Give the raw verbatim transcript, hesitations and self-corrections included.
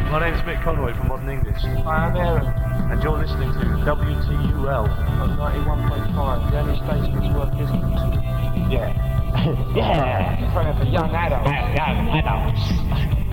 My name's Mick Conroy from Modern English. Hi, I'm Aaron. And you're listening to W T U L On ninety-one point five, the only station that's worth listening to. Yeah. Yeah! For young adults. Young adults.